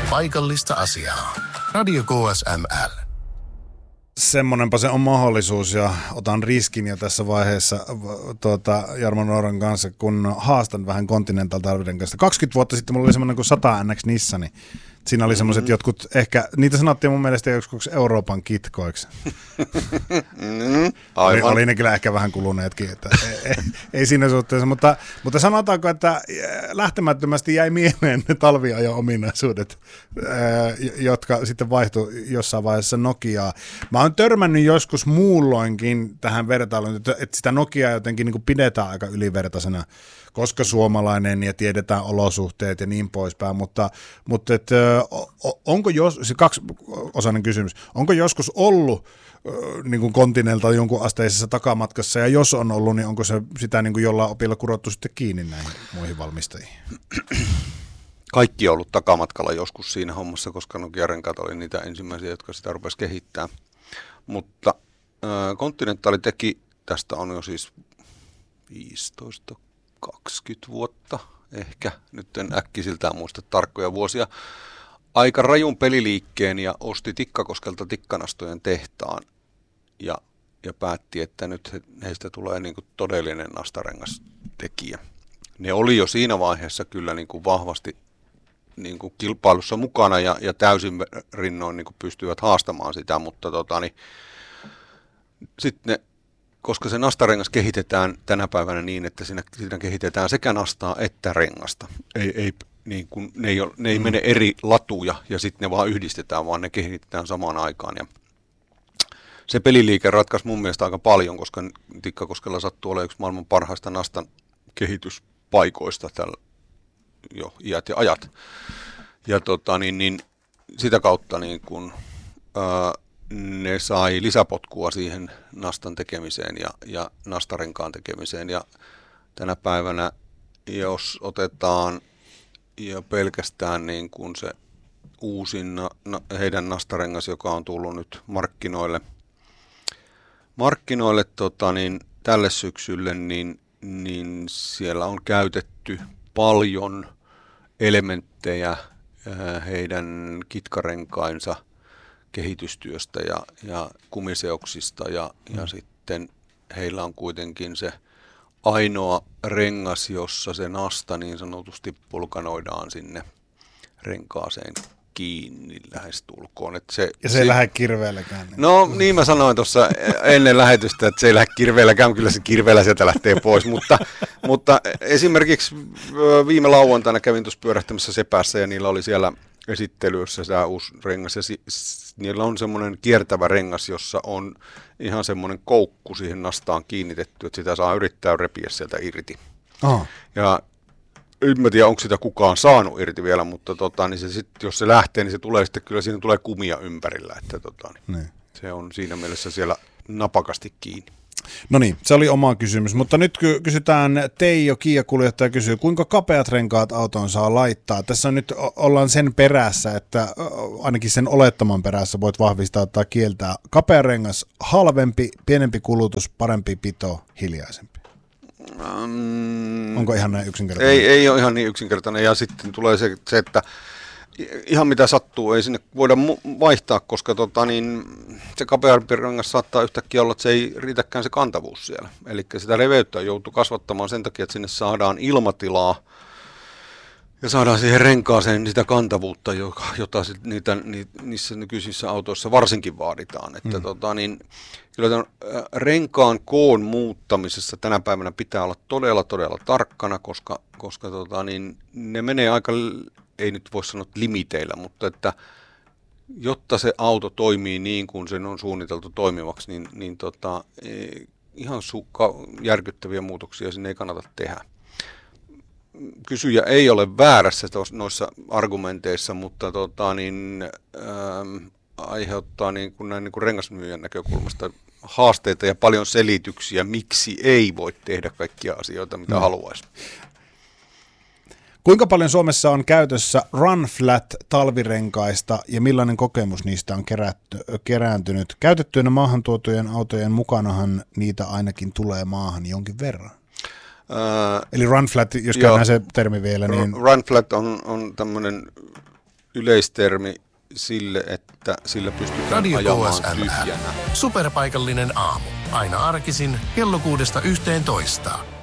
paikallista asiaa. Radio KSML. Semmonenpa se on mahdollisuus ja otan riskin jo tässä vaiheessa Jarmo Nooran kanssa, kun haastan vähän Continental talvirenkaista. 20 vuotta sitten mulla oli semmoinen kuin 100 NX Nissani. Siinä oli semmoiset jotkut, ehkä niitä sanottiin mun mielestä joskus Euroopan kitkoiksi. Oli ne kyllä ehkä vähän kuluneetkin, että ei siinä suhteessa, mutta sanotaanko, että lähtemättömästi jäi mieleen ne talviajon ominaisuudet, jotka sitten vaihtui jossain vaiheessa Nokiaa. Mä oon törmännyt joskus muulloinkin tähän vertailuun, että sitä Nokiaa jotenkin niin kuin pidetään aika ylivertaisena, koska suomalainen ja tiedetään olosuhteet ja niin poispäin, mutta onko se kaksiosainen kysymys, onko joskus ollut niin kuin Continental jonkun asteisessa takamatkassa, ja jos on ollut, niin onko se sitä niin kuin jollain opilla kurottu sitten kiinni näihin muihin valmistajiin? Kaikki on ollut takamatkalla joskus siinä hommassa, koska Nokia-renkaat oli niitä ensimmäisiä, jotka sitä rupesi kehittämään, mutta Continental teki, tästä on jo siis 20 vuotta ehkä, nyt en äkkisiltään muista tarkkoja vuosia, aika rajun peliliikkeen ja osti Tikkakoskelta tikkanastojen tehtaan ja päätti, että nyt heistä tulee niin kuin todellinen nastarengastekijä. Ne oli jo siinä vaiheessa kyllä niin kuin vahvasti niin kuin kilpailussa mukana ja täysin rinnoin niin kuin pystyivät haastamaan sitä, mutta sitten koska se nastarengas kehitetään tänä päivänä niin, että siinä kehitetään sekä nastaa että rengasta. Ne ei mene eri latuja ja sitten ne vaan yhdistetään, vaan ne kehitetään samaan aikaan. Ja se peliliike ratkaisi mun mielestä aika paljon, koska Tikkakoskella sattuu olemaan yksi maailman parhaista nastan kehityspaikoista tällä jo iät ja ajat. Ja sitä kautta niin kun, ne sai lisäpotkua siihen nastan tekemiseen ja nastarenkaan tekemiseen. Ja tänä päivänä, jos otetaan jo pelkästään niin kuin se uusin heidän nastarengas, joka on tullut nyt markkinoille tälle syksylle, niin siellä on käytetty paljon elementtejä heidän kitkarenkainsa kehitystyöstä ja kumiseoksista ja sitten heillä on kuitenkin se ainoa rengas, jossa se nasta niin sanotusti pulkanoidaan sinne renkaaseen kiinni lähestulkoon. Se ei lähde kirveelläkään. No niin mä sanoin tuossa ennen lähetystä, että se ei lähde kirveelläkään, kyllä se kirveellä sieltä lähtee pois, mutta esimerkiksi viime lauantaina kävin tuossa pyörähtämässä Sepäässä ja niillä oli siellä esittelyssä tämä uusi rengas ja niillä on semmoinen kiertävä rengas, jossa on ihan semmoinen koukku siihen nastaan kiinnitetty, että sitä saa yrittää repiä sieltä irti. Oh. Ja en mä tiedä, onko sitä kukaan saanut irti vielä, mutta niin se sit, jos se lähtee, niin se tulee sitten, kyllä siinä tulee kumia ympärillä, että se on siinä mielessä siellä napakasti kiinni. No niin, se oli oma kysymys, mutta nyt kysytään, Teijo, Kia-kuljettaja kysyy, kuinka kapeat renkaat autoon saa laittaa? Tässä nyt ollaan sen perässä, että ainakin sen olettaman perässä voit vahvistaa tai kieltää. Kapea rengas, halvempi, pienempi kulutus, parempi pito, hiljaisempi. Onko ihan näin yksinkertainen? Ei ole ihan niin yksinkertainen ja sitten tulee se että ihan mitä sattuu, ei sinne voida vaihtaa, koska se kapeampi rengas saattaa yhtäkkiä olla, että se ei riitäkään se kantavuus siellä. Eli sitä leveyttä joutuu kasvattamaan sen takia, että sinne saadaan ilmatilaa ja saadaan siihen renkaaseen sitä kantavuutta, jota niissä nykyisissä autoissa varsinkin vaaditaan. Että kyllä tämän renkaan koon muuttamisessa tänä päivänä pitää olla todella, todella tarkkana, koska ne menee aika, ei nyt voi sanoa limiteillä, mutta että jotta se auto toimii niin kuin sen on suunniteltu toimivaksi, niin ihan järkyttäviä muutoksia sinne ei kannata tehdä. Kysyjä ei ole väärässä noissa argumenteissa, mutta aiheuttaa näin rengasmyyjän näkökulmasta haasteita ja paljon selityksiä, miksi ei voi tehdä kaikkia asioita, mitä haluaisi. Kuinka paljon Suomessa on käytössä Run Flat -talvirenkaista ja millainen kokemus niistä on kerääntynyt? Käytettyinä maahan tuotujen autojen mukanahan niitä ainakin tulee maahan jonkin verran. Eli Run Flat, jos käydään se termi vielä. Niin... Run Flat on tämmöinen yleistermi sille, että sillä pystytään Radio ajamaan KSML. tyhjänä. Superpaikallinen aamu. Aina arkisin kello 6–11.